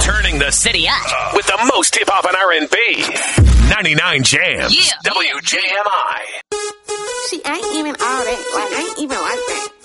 Turning the city up with the most hip-hop and R&B. 99 Jams. Yeah. WJMI. She ain't even all that. Like, ain't even like that.